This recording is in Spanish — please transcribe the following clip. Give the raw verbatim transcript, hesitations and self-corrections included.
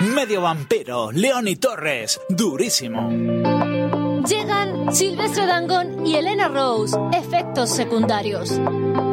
Medio vampiro, León y Torres, durísimo. Llegan Silvestre Dangond y Elena Rose, efectos secundarios.